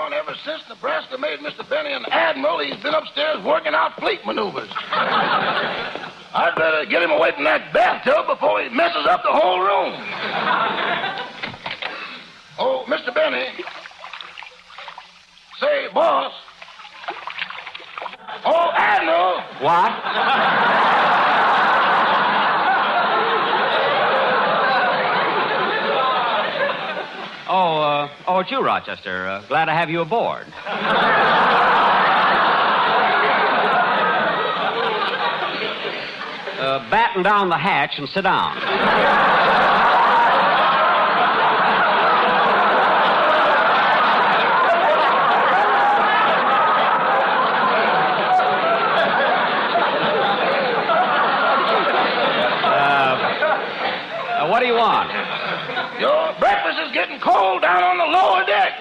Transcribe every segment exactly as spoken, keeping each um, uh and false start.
on ever since Nebraska made Mister Benny an admiral. He's been upstairs working out fleet maneuvers. I'd better get him away from that bathtub before he messes up the whole room. Oh, Mister Benny. Say, boss. Oh, Admiral. What? oh, uh, oh, it's you, Rochester. Uh, glad to have you aboard. uh, batten down the hatch and sit down. What do you want? Your breakfast is getting cold down on the lower deck.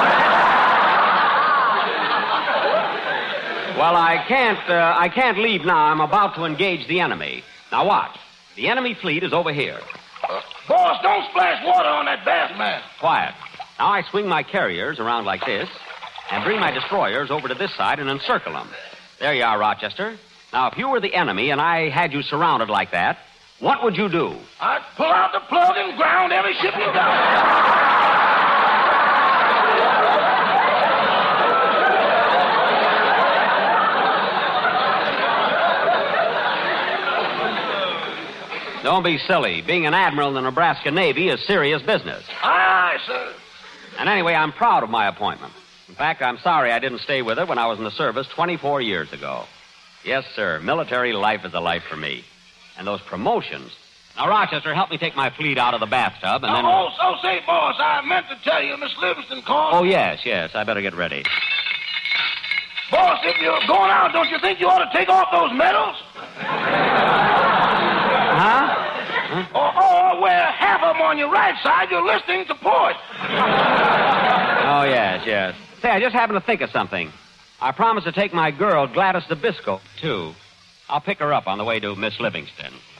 Well, I can't, uh, I can't leave now. I'm about to engage the enemy. Now watch. The enemy fleet is over here. Uh, boss, don't splash water on that bath mat. Quiet. Now I swing my carriers around like this and bring my destroyers over to this side and encircle them. There you are, Rochester. Now, if you were the enemy and I had you surrounded like that, what would you do? I'd pull out the plug and ground every ship you got. Don't be silly. Being an admiral in the Nebraska Navy is serious business. Aye, aye, sir. And anyway, I'm proud of my appointment. In fact, I'm sorry I didn't stay with it when I was in the service twenty-four years ago. Yes, sir, military life is a life for me. And those promotions. Now, Rochester, help me take my fleet out of the bathtub and then... Oh, oh, say, boss, I meant to tell you, Miss Livingston called... Oh, yes, yes, I better get ready. Boss, if you're going out, don't you think you ought to take off those medals? Huh? huh? Or, or wear half of them on your right side, you're listening to port. Oh, yes, yes. Say, I just happened to think of something. I promised to take my girl, Gladys Nabisco, too. I'll pick her up on the way to Miss Livingston.